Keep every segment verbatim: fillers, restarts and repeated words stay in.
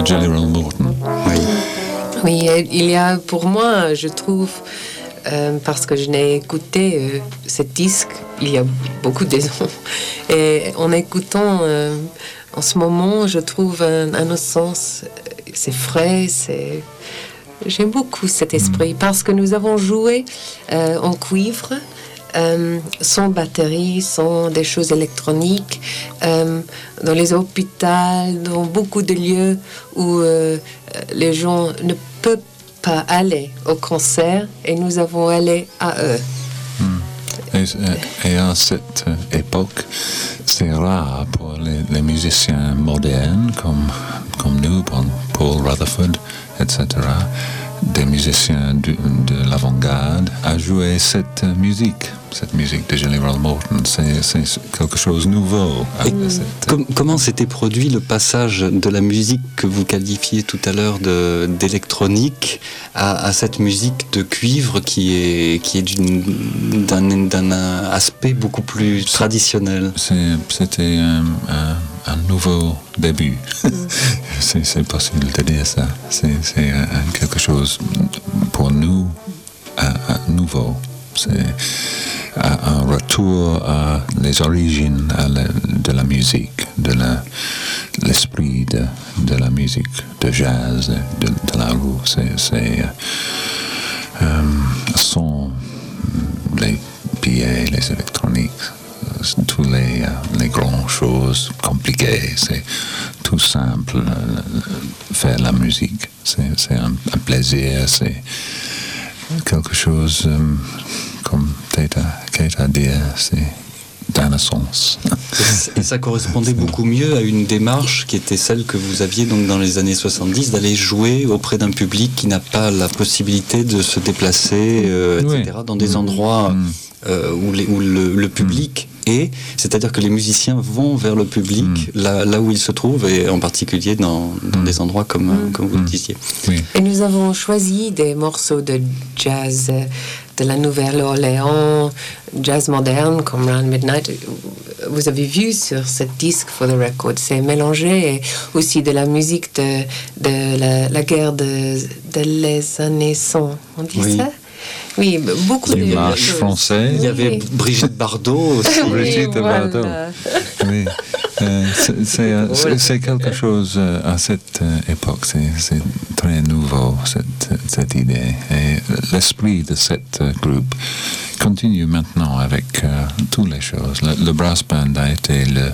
Jelly Roll Morton. Oui. Oui, il y a pour moi, je trouve, euh, parce que je n'ai écouté euh, ce disque il y a beaucoup de ans, et en écoutant euh, en ce moment, je trouve un, un sens, c'est frais, c'est... J'aime beaucoup cet esprit parce que nous avons joué euh, en cuivre, euh, sans batterie, sans des choses électroniques, euh, dans les hôpitaux, dans beaucoup de lieux où euh, les gens ne peuvent pas aller au concert et nous avons allé à eux. Et, et à cette époque, c'est rare pour les, les musiciens modernes comme, comme nous, Paul Rutherford, et cetera, des musiciens de, de l'avant-garde, à jouer cette musique, cette musique de Jelly Roll Morton. C'est, c'est quelque chose de nouveau. Mmh. Cette... Com- comment s'était produit le passage de la musique que vous qualifiez tout à l'heure de, d'électronique à, à cette musique de cuivre qui est, qui est d'une, d'un, d'un aspect beaucoup plus traditionnel? C'est, c'était un, un, un nouveau début. Mmh. c'est, c'est possible de dire ça. C'est, c'est un, quelque chose pour nous un, un nouveau. C'est un retour à les origines à la, de la musique, de la, l'esprit de, de la musique, de jazz, de, de la roue. C'est, c'est euh, sont les billets, les électroniques, tous les, les grandes choses compliquées. C'est tout simple, faire la musique. C'est, c'est un, un plaisir, c'est quelque chose, euh, comme Kate a dit, c'est d'un sens. Et ça correspondait beaucoup mieux à une démarche qui était celle que vous aviez donc dans les années soixante-dix, d'aller jouer auprès d'un public qui n'a pas la possibilité de se déplacer, euh, et cetera, oui. dans des endroits mmh. euh, où, les, où le, le public mmh. est, c'est-à-dire que les musiciens vont vers le public, mmh. là, là où il se trouve, et en particulier dans, dans mmh. des endroits comme, mmh. comme vous le disiez. Oui. Et nous avons choisi des morceaux de jazz de la Nouvelle-Orléans, jazz moderne comme Round Midnight. Vous avez vu sur ce disque For the Record, c'est mélangé, et aussi de la musique de, de la, la guerre de, de les années cent. On dit oui. ça? Oui, beaucoup de marche français. Il y avait Brigitte Bardot aussi. Oui, Brigitte voilà. Bardot. Oui. Euh, c'est, c'est, c'est, c'est quelque chose euh, à cette euh, époque, c'est, c'est très nouveau, cette, cette idée. Et l'esprit de cet euh, groupe continue maintenant avec euh, toutes les choses. Le, le brass band a été le,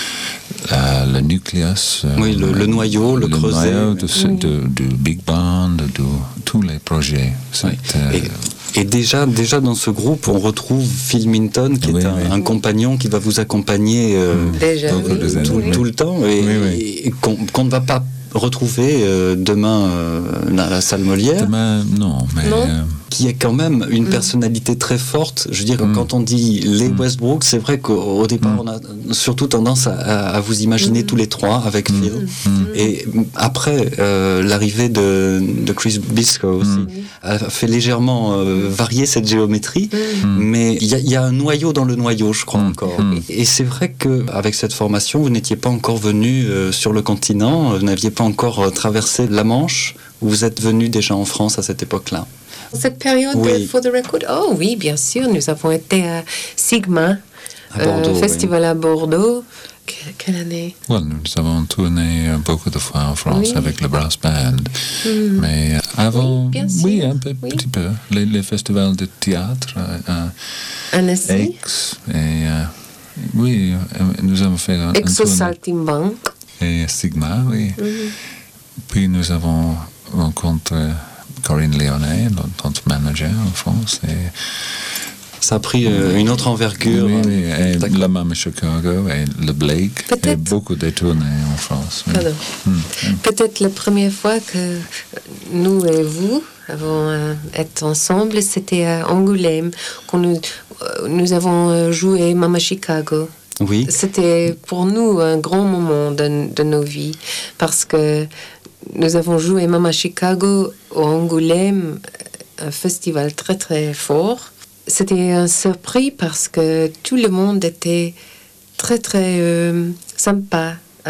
la, le nucléus, euh, oui, le, le noyau, le, le creuset. noyau de, oui. de, de, de Big Band, de, de tous les projets. Oui. Euh, et... Et déjà, déjà dans ce groupe, on retrouve Phil Minton, qui oui, est un, oui. un compagnon qui va vous accompagner euh, déjà, tout, oui. tout, oui. tout le temps, et, oui, oui. et qu'on, qu'on ne va pas retrouver euh, demain euh, à la salle Molière. Demain, non, mais... Non euh... qui est quand même une personnalité très forte. Je veux dire, mm. quand on dit les mm. Westbrook, c'est vrai qu'au départ, mm. on a surtout tendance à, à vous imaginer mm. tous les trois avec mm. Phil. Mm. Et après, euh, l'arrivée de, de Chris Biscoe aussi mm. a fait légèrement euh, varier cette géométrie, mm. mais il y, y a un noyau dans le noyau, je crois, mm. encore. Mm. Et, et c'est vrai qu'avec cette formation, vous n'étiez pas encore venu euh, sur le continent, vous n'aviez pas encore euh, traversé la Manche, vous êtes venu déjà en France à cette époque-là. Cette période oui. de For the Record, oh oui, bien sûr, nous avons été à Sigma, à Bordeaux, euh, festival oui. à Bordeaux. Quelle, quelle année? Well, nous avons tourné beaucoup de fois en France oui. avec le brass band, mm. mais avant, oui, oui un peu, oui. petit peu, les, les festivals de théâtre à, à Aix, et euh, oui, nous avons fait un, Aix un au Saltimbanque. Et Sigma, oui. Mm. Puis nous avons rencontré Corinne Léonet, notre manager en France. Et ça a pris euh, une autre envergure. Oui, oui, et la Mama Chicago et le Blake. Peut-être. Et beaucoup de tournées en France. Oui. Pardon. Mmh. Peut-être la première fois que nous et vous avons euh, été ensemble, c'était à Angoulême, quand nous, euh, nous avons joué Mama Chicago. Oui. C'était pour nous un grand moment de, de nos vies, parce que nous avons joué Mama Chicago au Angoulême, un festival très très fort. C'était un surprise parce que tout le monde était très très euh, sympa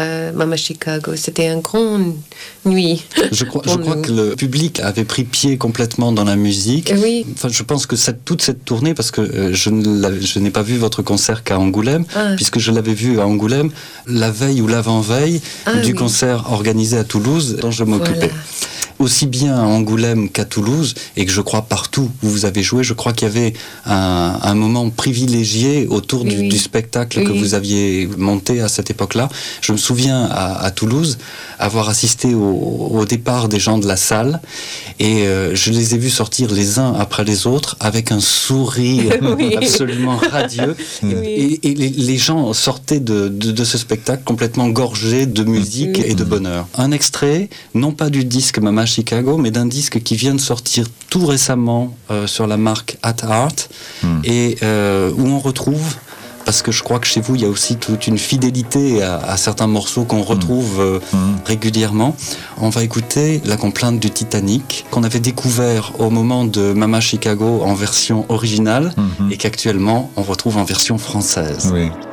à Mama Chicago. C'était une grande nuit. Je crois, je crois que le public avait pris pied complètement dans la musique. Oui. Enfin, je pense que cette, toute cette tournée, parce que euh, je, ne je n'ai pas vu votre concert qu'à Angoulême, ah. puisque je l'avais vu à Angoulême la veille ou l'avant-veille ah, du oui. concert organisé à Toulouse dont je m'occupais. Voilà. Aussi bien à Angoulême qu'à Toulouse, et que je crois partout où vous avez joué, je crois qu'il y avait un, un moment privilégié autour oui, du, du spectacle oui. que vous aviez monté à cette époque-là. Je me souviens à, à Toulouse avoir assisté au, au départ des gens de la salle, et euh, je les ai vus sortir les uns après les autres avec un sourire oui. absolument radieux. Oui. Et, et les, les gens sortaient de, de, de ce spectacle complètement gorgés de musique oui. et de bonheur. Un extrait, non pas du disque Mama Chicago, mais d'un disque qui vient de sortir tout récemment euh, sur la marque At Art mm. et euh, où on retrouve, parce que je crois que chez vous il y a aussi toute une fidélité à, à certains morceaux qu'on retrouve euh, mm. régulièrement. On va écouter La complainte du Titanic qu'on avait découvert au moment de Mama Chicago en version originale mm-hmm. et qu'actuellement on retrouve en version française. Oui.